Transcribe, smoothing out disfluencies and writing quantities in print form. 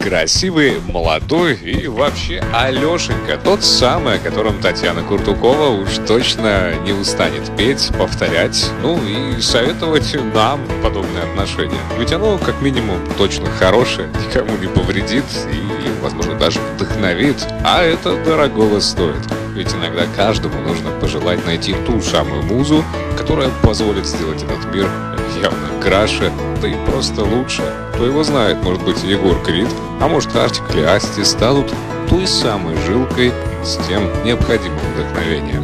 красивый, молодой и вообще Алешенька. Тот самый, о котором Татьяна Куртукова уж точно не устанет петь, повторять, ну и советовать нам подобные отношения. Ведь оно, как минимум, точно хорошее, никому не повредит и, возможно, даже вдохновит. А это дорогого стоит. Ведь иногда каждому нужно пожелать найти ту самую музу, которая позволит сделать этот мир явно краше, да и просто лучше. Кто его знает, может быть, Егор Крид, а может, Артик или Асти станут той самой жилкой с тем необходимым вдохновением.